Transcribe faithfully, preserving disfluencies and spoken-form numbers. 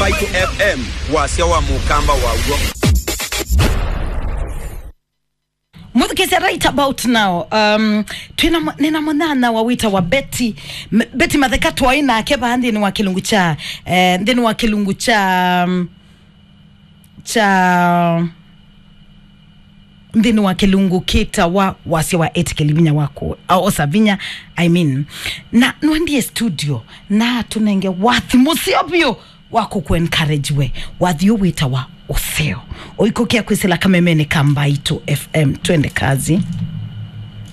Mbaitu F M wasia wa mukamba wa ugo. Mudhikese right about now. Um, tuina nina mwana wa wita wa Betty Betty Mathekatu waina akeba handi ni wakilungu cha eh, ndi ni wakilungu cha um, cha ndi ni wakilungu kita wa wasi wa etikelivinya wako au osavinya I mean na nwandie studio na tunenge wathi musiopio wako ku encourage we wathi wita wa Oseo oiko kia kwisela kamemene Mbaitu F M twende kazi.